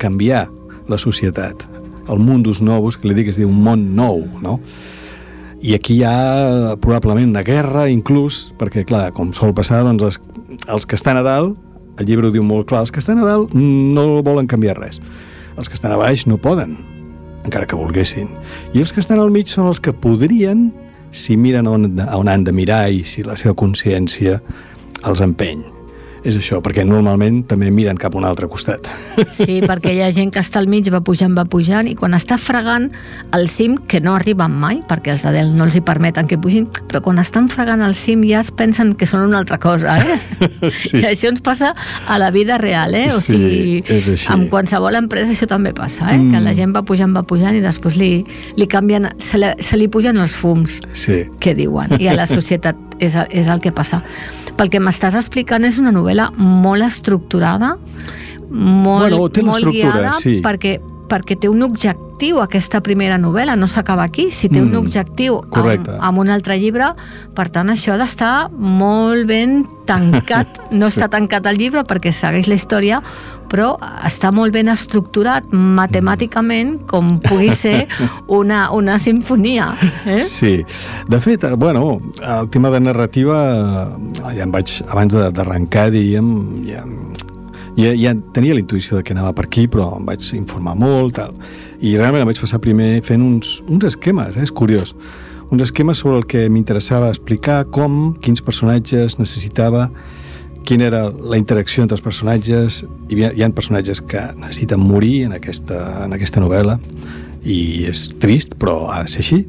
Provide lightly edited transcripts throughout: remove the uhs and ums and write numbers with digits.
canviar la societat. El mundus novus, que li dic, es diu un món nou, no? I aquí hi ha probablement una guerra, inclús, perquè, clar, com sol passar, doncs els que estan a dalt, el llibre ho diu molt clar, els que estan a dalt no volen canviar res. Els que estan a baix no poden, encara que volguessin. I els que estan al mig són els que podrien, si miren on han de mirar i si la seva consciència els empeny. És això, perquè normalment també miren cap a un altre costat. Sí, perquè hi ha gent que està al mig, va pujant, i quan està fregant al cim, que no arriben mai, perquè els de dalt no els hi permeten que pugin, però quan estan fregant al cim ja es pensen que són una altra cosa, Sí. I això ens passa a la vida real, O sigui, és així. Amb qualsevol empresa això també passa, Que la gent va pujant i després li canvien, se li pugen els fums, que diuen, i a la societat és el que passa. Pel que m'estàs explicant, és una novel·la molt estructurada, molt guiada, sí. perquè té un objectiu, aquesta primera novel·la, no s'acaba aquí, si té un objectiu amb un altre llibre, per tant això ha d'estar molt ben tancat, no està tancat el llibre perquè segueix la història, però està molt ben estructurat matemàticament, com pugui ser una sinfonia. Sí. De fet, el tema de narrativa, ja em vaig, abans d'arrencar, diríem, ja tenia la intuïció de que anava per aquí, però em vaig informar molt, tal. I realment em vaig passar primer fent uns esquemes, és curiós. Uns esquemes sobre el que m'interessava explicar, quins personatges necessitava, quina era la interacció entre els personatges. Hi ha personatges que necessiten morir en aquesta novel·la i és trist, però ha de ser així.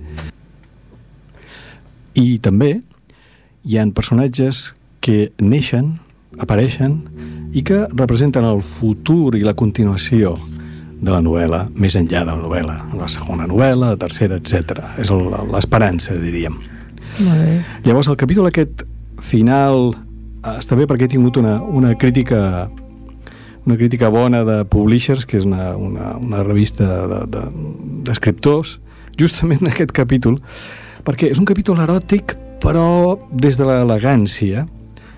I també hi ha personatges que neixen, apareixen i que representen el futur i la continuació de la novel·la, més enllà de la novel·la, la segona novel·la, la tercera, etc. És l'esperança, diríem. Molt bé. Llavors, el capítol aquest final està bé perquè he tingut una crítica bona de Publishers, que és una revista d'escriptors, justament en aquest capítol, perquè és un capítol eròtic, però des de l'elegància,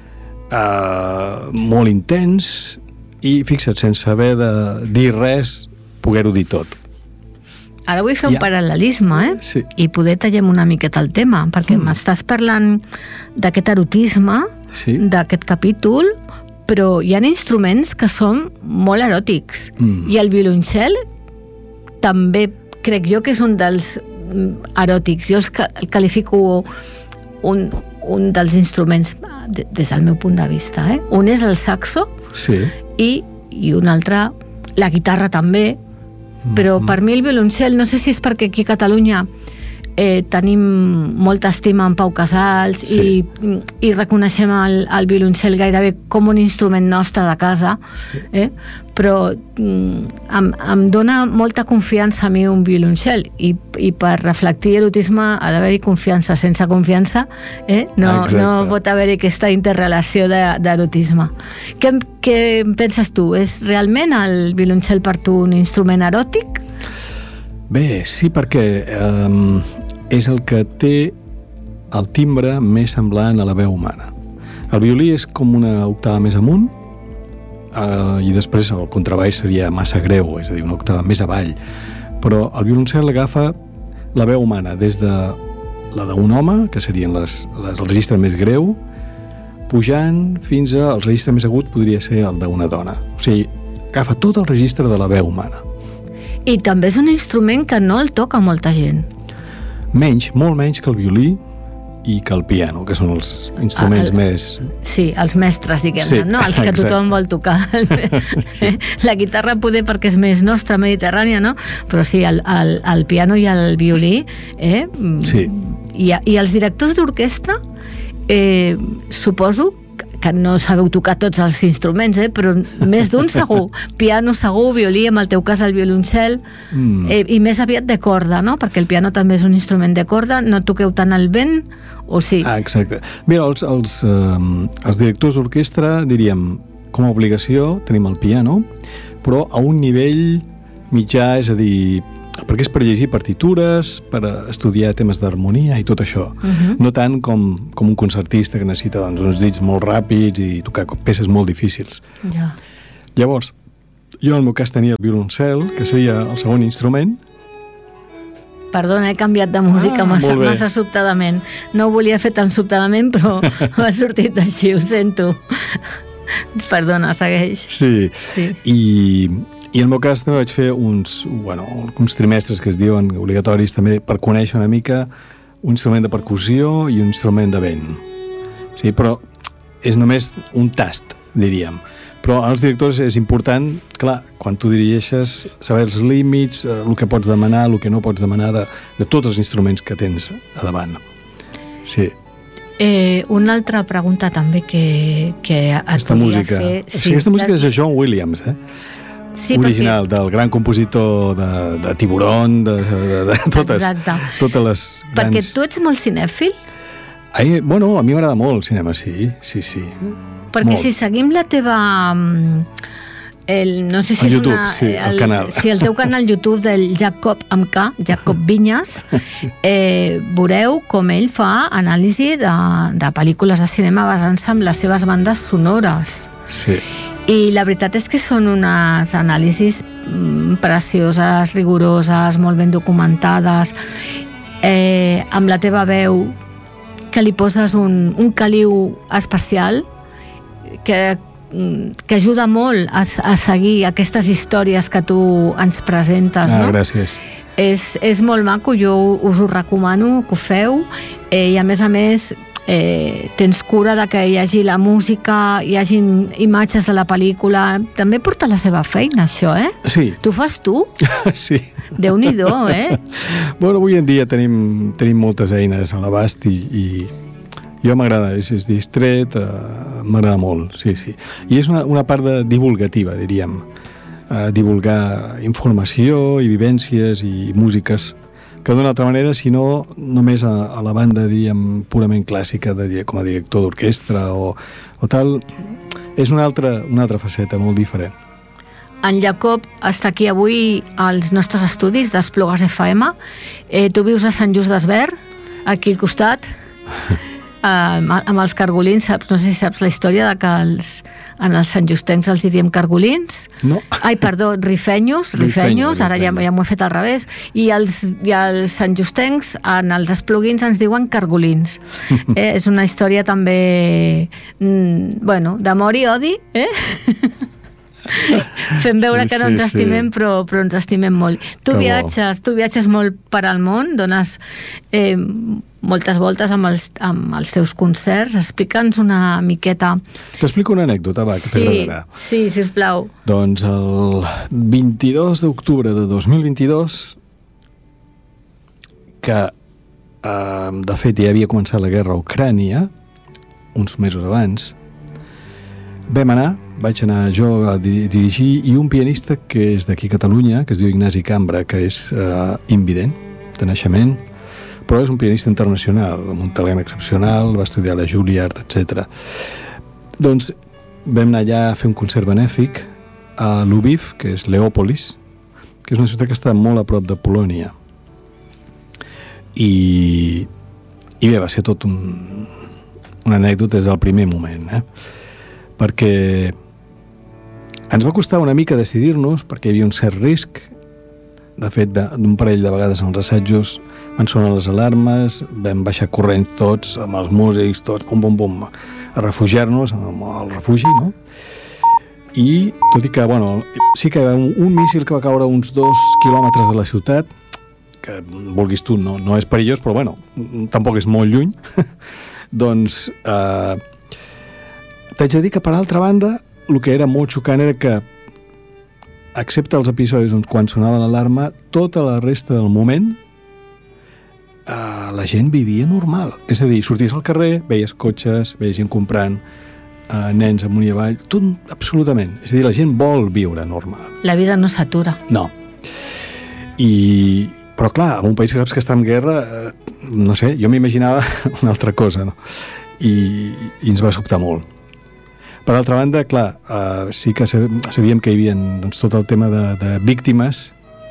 molt intens, i fixa't, sense haver de dir res, poder-ho dir tot. Ara vull fer un paral·lelisme, Sí. I poder tallem una miqueta el tema, perquè m'estàs parlant d'aquest erotisme, d'aquest capítol, però hi ha instruments que són molt eròtics. I el violoncel també crec jo que és un dels eròtics. Jo el qualifico un dels instruments des del meu punt de vista. Un és el saxo i un altre, la guitarra també, però per mi el violoncel, no sé si és perquè aquí a Catalunya tenim molta estima en Pau Casals i reconeixem el violoncel gairebé com un instrument nostre de casa, però em dona molta confiança a mi un violoncel i per reflectir erotisme ha d'haver-hi confiança. Sense confiança no pot haver-hi aquesta interrelació d'erotisme. Què penses tu? És realment el violoncel per tu un instrument eròtic? Bé, sí, perquè és el que té el timbre més semblant a la veu humana. El violí és com una octava més amunt i després el contrabaix seria massa greu, és a dir, una octava més avall. Però el violoncel agafa la veu humana des de la d'un home, que serien el registre més greu, pujant fins al registre més agut, podria ser el d'una dona. O sigui, agafa tot el registre de la veu humana. I també és un instrument que no el toca molta gent. Molt menys que el violí i que el piano, que són els instruments més... Sí, els mestres, diguem-ne, no? Els que tothom vol tocar. La guitarra poder perquè és més nostra, mediterrània, no? Però sí, el piano i el violí... Sí. I els directors d'orquestra, suposo que no sabeu tocar tots els instruments, però més d'un segur. Piano segur, violí, en el teu cas el violoncel, i més aviat de corda, no? Perquè el piano també és un instrument de corda. No toqueu tant el vent, o sí? Exacte. Mira, els directors d'orquestra, diríem, com a obligació tenim el piano, però a un nivell mitjà, és a dir, perquè és per llegir partitures, per estudiar temes d'harmonia i tot això. No tant com un concertista que necessita uns dits molt ràpids i tocar peces molt difícils. Ja. Llavors, Jo en el meu cas tenia el violoncel, que seria el segon instrument. Perdona, he canviat de música massa sobtadament. No ho volia fer tan sobtadament, però m'ha sortit així, ho sento. Perdona, segueix. Sí. I en el meu cas també vaig fer uns trimestres que es diuen obligatoris també per conèixer una mica un instrument de percussió i un instrument de vent. Sí, però és només un tast, diríem. Però als directors és important, clar, quan tu dirigeixes, saber els límits, el que pots demanar, el que no pots demanar de tots els instruments que tens a davant. Sí. Una altra pregunta també que et volia fer... Sí, aquesta música és de John Williams, sí, original, perquè... del gran compositor de Tiburón, de totes les grans... Perquè tu ets molt cinèfil? Bueno, a mi m'agrada molt el cinema, sí. Perquè molt. Si seguim la teva... no sé si el és YouTube, sí, el canal. Sí, el teu canal YouTube del Jacob amb K, Jacob Vinyes, sí. Veureu com ell fa anàlisi de pel·lícules de cinema basant-se en les seves bandes sonores. Sí. I la veritat és que són unes anàlisis precioses, rigoroses, molt ben documentades, amb la teva veu, que li poses un caliu especial que ajuda molt a seguir aquestes històries que tu ens presentes, no? Gràcies. És molt maco, jo us ho recomano que ho feu, i a més tens cura de que hi hagi la música, hi hagi imatges de la pel·lícula. També porta la seva feina, això, Sí. Tu fas tu? Sí. Déu-n'hi-do, Bueno, avui en dia tenim moltes eines a l'abast i jo m'agrada, és distret, m'agrada molt, sí. I és una part divulgativa, diríem. Divulgar informació i vivències i músiques que d'una altra manera, si no, només a la banda, diríem, purament clàssica, com a director d'orquestra o tal, és una altra faceta molt diferent. En Jacob està aquí avui als nostres estudis d'Esplugues FM. Tu vius a Sant Just Desvern, aquí al costat, amb els cargolins. No sé si saps la història de que en els santjustencs els hi diem cargolins. No. Ai, perdó, rifenyos, ara ja m'ho he fet al revés. I els santjustencs en els espluguins ens diuen cargolins. És una història també, d'amor i odi, fem veure que no ens estimem, però ens estimem molt. Tu viatges molt per al món, dones moltes voltes amb els teus concerts. Explica'ns una miqueta. T'explico una anècdota, que t'agradarà. Sí, sisplau. Doncs el 22 d'octubre de 2022, que de fet ja havia començat la guerra a Ucrània, uns mesos abans, vaig anar jo a dirigir, i un pianista que és d'aquí a Catalunya, que es diu Ignasi Cambra, que és invident de naixement, però és un pianista internacional, amb un talent excepcional, va estudiar a la Juilliard, etc. Doncs vam anar allà a fer un concert benèfic a Lviv, que és Leòpolis, que és una ciutat que està molt a prop de Polònia. I bé, va ser tot una anècdota des del primer moment, perquè ens va costar una mica decidir-nos, perquè hi havia un cert risc. De fet, d'un parell de vegades en els assajos van sonar les alarmes, vam baixar corrents tots, amb els músics, tots, pum, a refugiar-nos al refugi, no? I tot i que, sí que hi va un míssil que va caure a uns 2 quilòmetres de la ciutat, que vulguis tu, no és perillós, però tampoc és molt lluny, doncs t'haig de dir que, per altra banda, el que era molt xocant era que, excepte els episodis quan sonava l'alarma, tota la resta del moment la gent vivia normal. És a dir, sorties al carrer, veies cotxes, veies gent comprant, nens amunt i avall, tot absolutament. És a dir, la gent vol viure normal. La vida no s'atura. No. Però clar, en un país que saps que està en guerra, no sé, jo m'imaginava una altra cosa, no? I ens va sobtar molt. Per altra banda, clar, sí que sabíem que hi havia tot el tema de víctimes.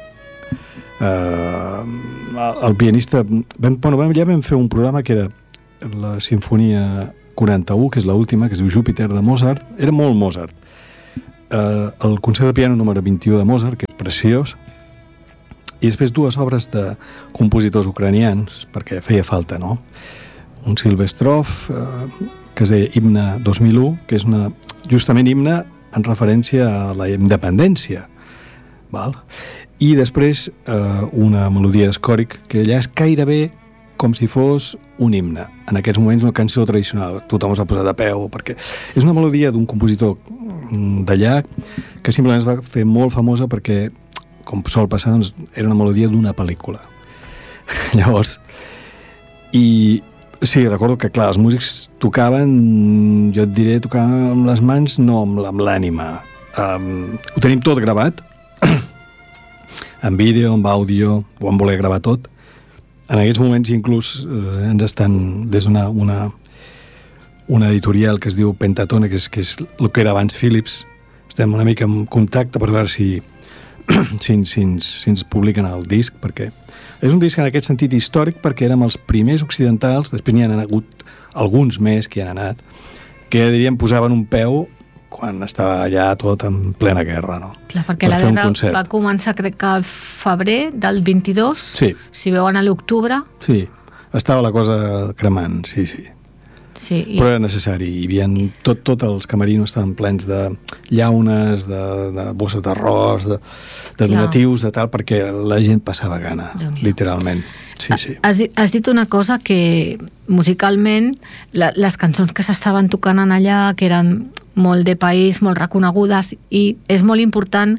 El pianista... Ja vam fer un programa que era la Sinfonia 41, que és l'última, que es diu Júpiter, de Mozart. Era molt Mozart. el concert de piano número 21 de Mozart, que és preciós, i després dues obres de compositors ucranians, perquè feia falta, no? Un Silvestrov, que es deia Himne 2001, que és justament himne en referència a la independència, val? I després una melodia d'Escòric, que allà és gairebé com si fos un himne. En aquests moments una cançó tradicional, tothom s'ha posat de peu, perquè és una melodia d'un compositor d'allà que simplement es va fer molt famosa perquè, com sol passar, doncs, era una melodia d'una pel·lícula. Llavors, i sí, recordo que, clar, els músics tocaven, jo et diré, tocaven amb les mans, no amb l'ànima. Ho tenim tot gravat, en vídeo, en àudio, ho vam voler gravar tot. En aquests moments inclús ens estan, des d'una editorial que es diu Pentatone, que és el que era abans Philips, estem una mica en contacte per veure si ens publiquen el disc, perquè és un disc en aquest sentit històric, perquè érem els primers occidentals, després n'hi han hagut alguns més que hi han anat, que diríem posaven un peu quan estava allà tot en plena guerra, no? Clar, perquè la guerra va començar, crec que al febrer del 22, sí. Si veuen a l'octubre. Sí, estava la cosa cremant, sí. Sí, però era necessari, hi havia tot els camerinos estaven plens de llaunes, de bosses d'arròs, de donatius, de tal, perquè la gent passava gana, literalment. Sí. Has dit una cosa que musicalment les cançons que s'estaven tocant en allà, que eren molt de país, molt reconegudes, i és molt important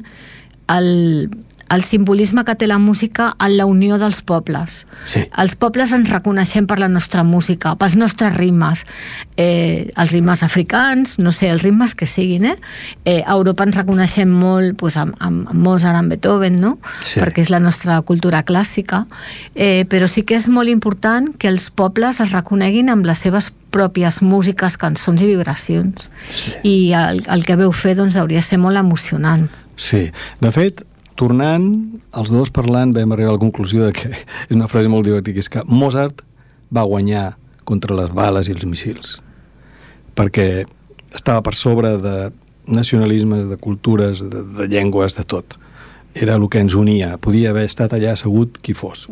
el simbolisme que té la música en la unió dels pobles. Sí. Els pobles ens reconeixem per la nostra música, pels nostres ritmes, els ritmes africans, no sé, els ritmes que siguin, a Europa ens reconeixem molt amb Mozart, amb Beethoven, no? Sí. Perquè és la nostra cultura clàssica, però sí que és molt important que els pobles es reconeguin amb les seves pròpies músiques, cançons i vibracions. Sí. I el que veu fer doncs hauria de ser molt emocionant. Sí, de fet, tornant, els dos parlant, vam arribar a la conclusió de que és una frase molt divertida, és que Mozart va guanyar contra les bales i els missils, perquè estava per sobre de nacionalismes, de cultures, de llengües, de tot. Era el que ens unia. Podia haver estat allà assegut qui fos.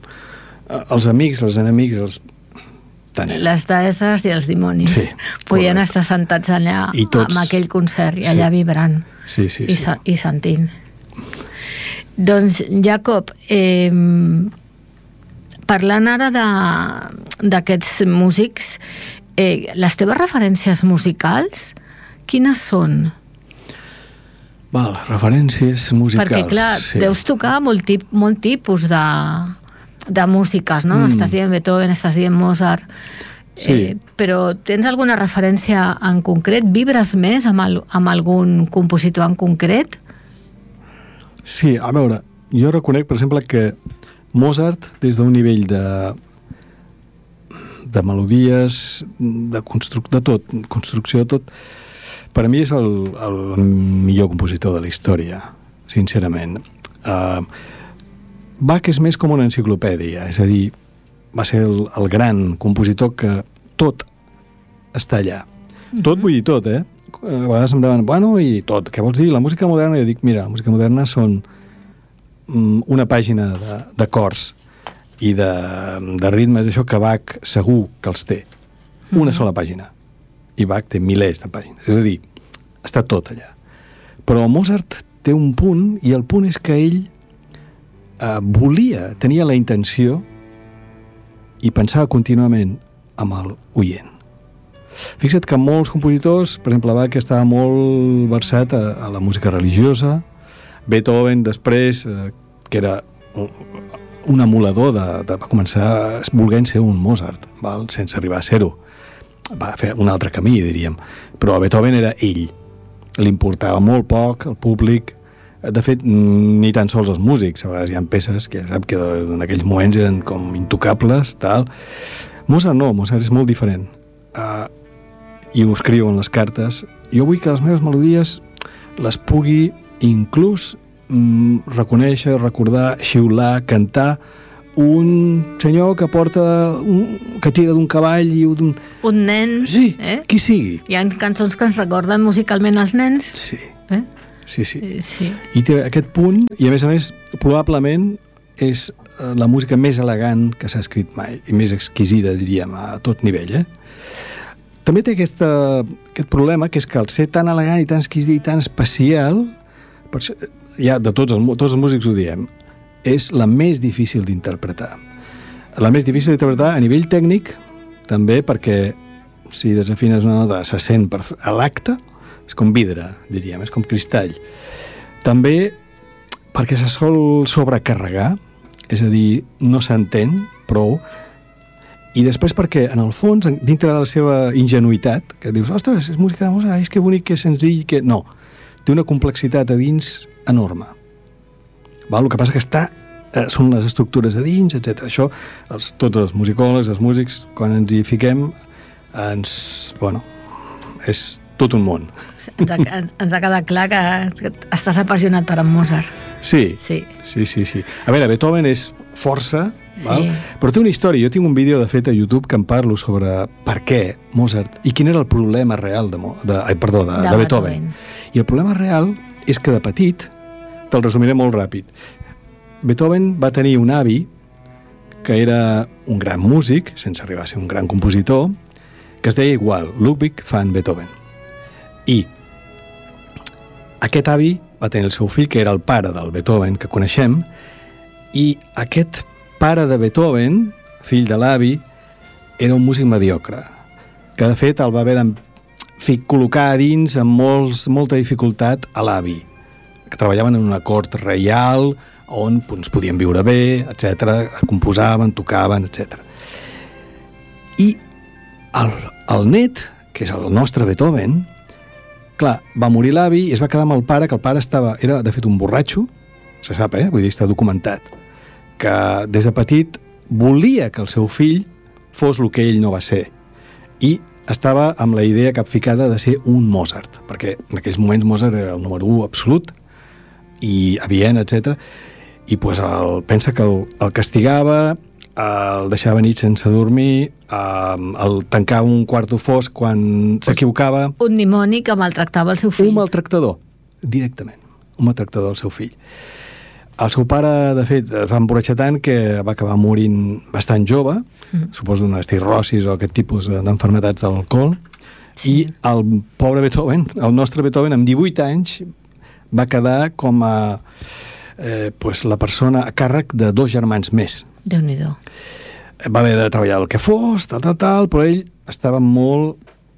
Els amics, els enemics, les deesses i els dimonis. Sí, podien estar sentats allà tots, amb aquell concert i allà vibrant i sentint. Doncs, Jacob, parlant ara d'aquests músics, les teves referències musicals, quines són? Referències musicals. Perquè, clar, deus tocar molt tipus de músiques, no? Estàs dient Beethoven, estàs dient Mozart, però tens alguna referència en concret? Vibres més amb algun compositor en concret? Sí, a veure, jo reconec, per exemple, que Mozart, des d'un nivell de melodies, de construcció de tot, per a mi és el millor compositor de la història, sincerament. Bach és més com una enciclopèdia, és a dir, va ser el gran compositor que tot està allà. Tot vull dir tot, A vegades em demanen, i tot, què vols dir? La música moderna, jo dic, mira, la música moderna són una pàgina d'acords i de ritmes, això que Bach segur que els té. Una sola pàgina. I Bach té milers de pàgines. És a dir, està tot allà. Però Mozart té un punt, i el punt és que ell tenia la intenció i pensava contínuament amb el oient. Fixa't que molts compositors, per exemple, Bach estava molt versat a la música religiosa, Beethoven després, que era un emulador va començar volent ser un Mozart, sense arribar a ser-ho. Va fer un altre camí, diríem. Però Beethoven era ell. Li importava molt poc el públic. De fet, ni tan sols els músics. A vegades hi ha peces que ja sap que en aquells moments eren com intocables, tal. Mozart no, Mozart és molt diferent. I ho escriu en les cartes. Jo vull que les meves melodies les pugui inclús reconèixer, recordar, xiular, cantar un senyor que que tira d'un cavall i un nen. Sí, qui sigui. Hi ha cançons que ens recorden musicalment els nens. Sí, Sí. I té aquest punt, i a més, probablement és la música més elegant que s'ha escrit mai, i més exquisida, diríem, a tot nivell, També té aquest problema, que és que al ser tan elegant i tan exquisit i tan especial, per això, ja de tots els músics ho diem, és la més difícil d'interpretar. La més difícil d'interpretar a nivell tècnic, també perquè si desafines una nota se sent a l'acte, és com vidre, diríem, és com cristall. També perquè se sol sobrecarregar, és a dir, no s'entén prou, i després perquè, en el fons, dintre de la seva ingenuïtat, que dius, ostres, és música de Mozart, és que bonic, que senzill, que... No, té una complexitat a dins enorme. El que passa que són les estructures a dins, etc. Això, tots els musicòlegs, els músics, quan ens hi fiquem, és tot un món. Ens ha quedat clar que estàs apassionat per en Mozart. Sí. A veure, Beethoven és força, val? Però té una història. Jo tinc un vídeo, de fet, a YouTube que em parlo sobre per què Mozart i quin era el problema real de Beethoven. I el problema real és que de petit, te'l resumiré molt ràpid, Beethoven va tenir un avi que era un gran músic, sense arribar a ser un gran compositor, que es deia igual, Ludwig van Beethoven. I aquest avi va tenir el seu fill, que era el pare del Beethoven que coneixem, i aquest pare de Beethoven, fill de l'avi, era un músic mediocre, que de fet el va haver de col·locar a dins amb molta dificultat a l'avi, que treballaven en una cort reial on podien viure bé, etc., composaven, tocaven, etc. I el net, que és el nostre Beethoven, clar, va morir l'avi i es va quedar amb el pare, que el pare era de fet un borratxo, se sap, vull dir, està documentat, que des de petit volia que el seu fill fos el que ell no va ser, i estava amb la idea capficada de ser un Mozart, perquè en aquells moments Mozart era el número 1 absolut, i a Viena, etc. I pensa que el castigava, el deixava nit sense dormir, el tancava un quarto fosc quan s'equivocava. Un dimoni que maltractava el seu fill. Un maltractador, directament. Un maltractador del seu fill. El seu pare, de fet, es va emborratxar tant que va acabar morint bastant jove, suposo d'una cirrosis o aquest tipus d'enfermetats de l'alcohol, i el pobre Beethoven, el nostre Beethoven, amb 18 anys, va quedar com a la persona a càrrec de 2 germans més. Déu-n'hi-do. Va haver de treballar el que fos, però ell estava molt...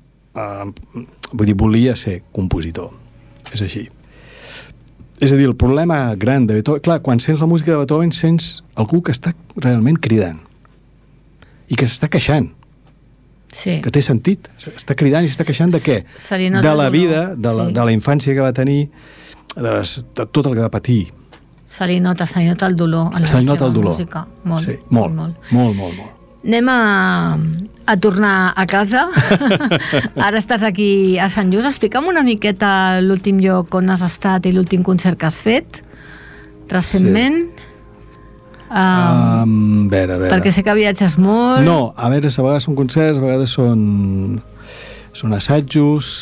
volia ser compositor. És així. És a dir, el problema gran de Beethoven... Clar, quan sents la música de Beethoven sents algú que està realment cridant i que s'està queixant. Sí. Que té sentit. Està cridant i s'està queixant de què? De la vida, de la infància que va tenir, de tot el que va patir. Se li nota el dolor en la seva música. Molt, sí, molt. Anem a tornar a casa. Ara estàs aquí a Sant Just. Explica'm una miqueta l'últim lloc on has estat i l'últim concert que has fet recentment. A veure. Perquè sé que viatges molt. No, a vegades són concerts, a vegades són assajos.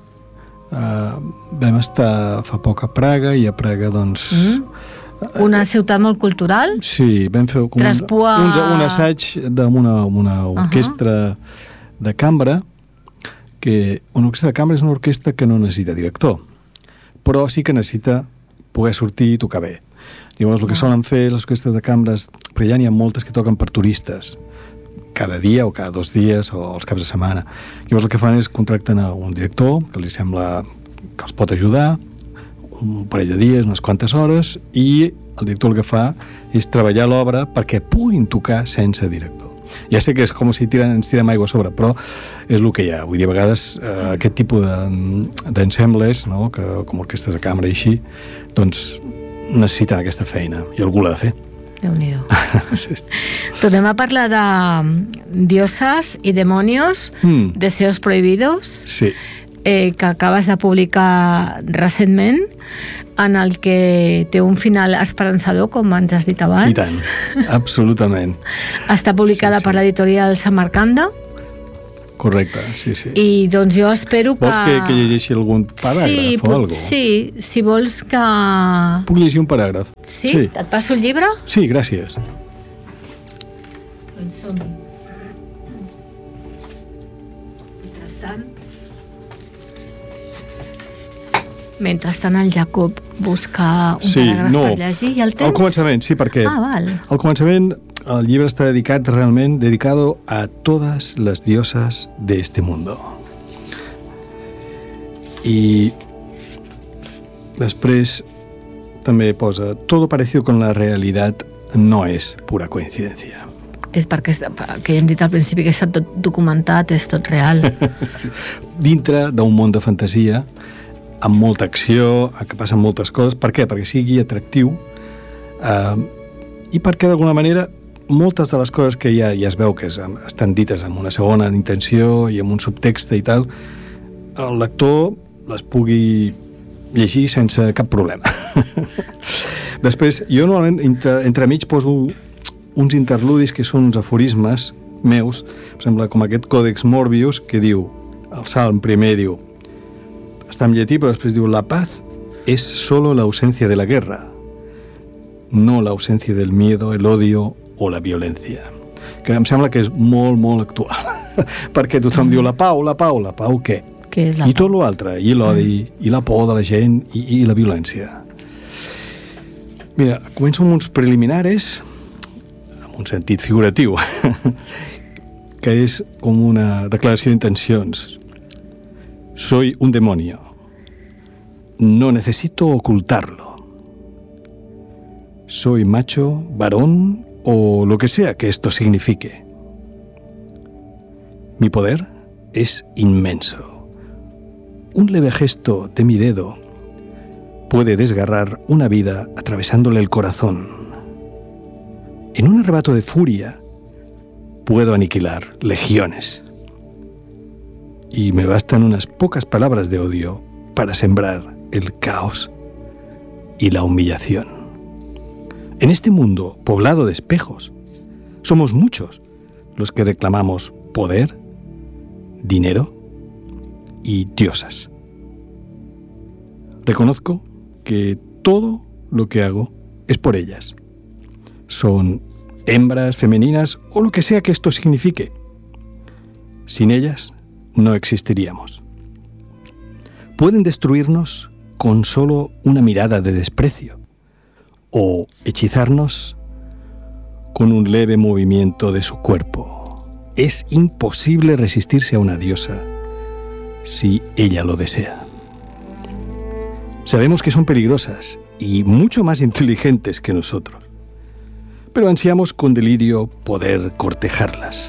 Vam estar fa poc a Praga, i a Praga, doncs... Una ciutat molt cultural? Sí, vam fer un assaig amb una orquestra de cambra, que una orquestra de cambra és una orquestra que no necessita director, però sí que necessita poder sortir i tocar bé. Llavors, el que solen fer les orquestres de cambres, però ja n'hi ha moltes que toquen per turistes, cada dia o cada 2 dies o els caps de setmana. Llavors el que fan és contracten a un director que els sembla que els pot ajudar un parell de dies, unes quantes hores, i el director el que fa és treballar l'obra perquè puguin tocar sense director. Ja sé que és com si ens tirem aigua a sobre, però és el que hi ha. Vull dir, a vegades aquest tipus d'ensembles, no? Com orquestres de cambra i així, doncs necessiten aquesta feina i algú l'ha de fer. Déu-n'hi-do. Tornem a parlar de dioses i demonios, deseos prohibidos, sí, que acabes de publicar recentment, en el que té un final esperançador, com ens has dit abans. I tant, absolutament. Està publicada per l'editorial Samarcanda. Correcte, sí. I doncs jo espero que... Vols que llegeixi algun paràgraf o alguna cosa? Sí, si vols que... Puc llegir un paràgraf? Sí? Et passo el llibre? Sí, gràcies. Doncs som-hi. Mentrestant el Jacob busca un paràgraf per llegir i el tens? Al començament, sí, perquè val. Al començament el llibre està dedicado a todas las diosas de este mundo. I després també posa: todo parecido con la realidad no es pura coincidencia. És perquè, que ja hem dit al principi, que està tot documentat, és tot real. Sí. Dintre d'un món de fantasia, amb molta acció, que passen moltes coses. Per què? Perquè sigui atractiu i perquè d'alguna manera moltes de les coses que ja es veu que estan dites amb una segona intenció i amb un subtext i tal, el lector les pugui llegir sense cap problema. Després, jo normalment entremig poso uns interludis que són uns aforismes meus, per exemple, com aquest Còdex Morbius, que diu, el Salm primer diu, està en llatí, però després diu: la paz es solo la ausencia de la guerra, no la ausencia del miedo, el odio o la violència. Que em sembla que és molt, molt actual. Perquè tothom diu la pau què? Què és la pau? I tot pau? l'altre, i l'odi, i la por de la gent, i la violència. Mira, començo amb uns preliminares, en un sentit figuratiu, que és com una declaració d'intencions. Soy un demonio. No necesito ocultarlo. Soy macho, varón o lo que sea que esto signifique. Mi poder es inmenso. Un leve gesto de mi dedo puede desgarrar una vida atravesándole el corazón. En un arrebato de furia puedo aniquilar legiones. Y me bastan unas pocas palabras de odio para sembrar el caos y la humillación. En este mundo poblado de espejos, somos muchos los que reclamamos poder, dinero y diosas. Reconozco que todo lo que hago es por ellas. Son hembras, femeninas o lo que sea que esto signifique. Sin ellas no existiríamos. Pueden destruirnos con solo una mirada de desprecio o hechizarnos con un leve movimiento de su cuerpo. Es imposible resistirse a una diosa si ella lo desea. Sabemos que son peligrosas y mucho más inteligentes que nosotros, pero ansiamos con delirio poder cortejarlas.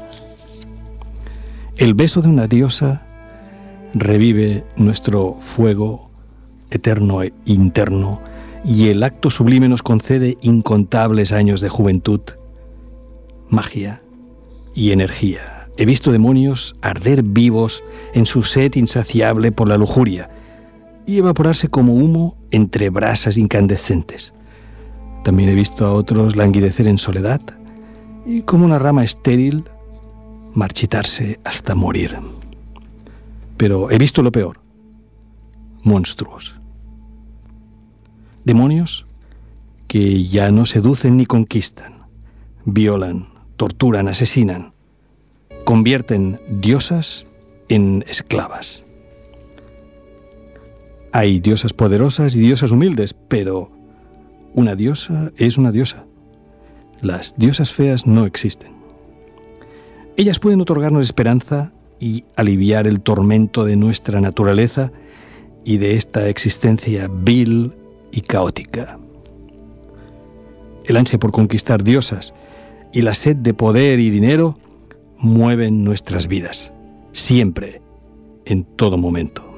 El beso de una diosa revive nuestro fuego eterno e interno, y el acto sublime nos concede incontables años de juventud, magia y energía. He visto demonios arder vivos en su sed insaciable por la lujuria y evaporarse como humo entre brasas incandescentes. También he visto a otros languidecer en soledad y, como una rama estéril, marchitarse hasta morir. Pero he visto lo peor: monstruos. Demonios que ya no seducen ni conquistan, violan, torturan, asesinan, convierten diosas en esclavas. Hay diosas poderosas y diosas humildes, pero una diosa es una diosa. Las diosas feas no existen. Ellas pueden otorgarnos esperanza y aliviar el tormento de nuestra naturaleza y de esta existencia vil y caótica. El ansia por conquistar diosas y la sed de poder y dinero mueven nuestras vidas, siempre, en todo momento.